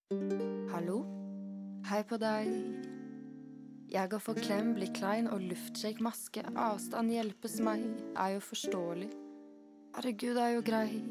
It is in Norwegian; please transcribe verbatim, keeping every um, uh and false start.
Hallo? Hei på deg. Jeg går for klem, blir klein og luftshake maske. Avstand hjelpes meg, er jo forståelig. Herregud, er jo grei.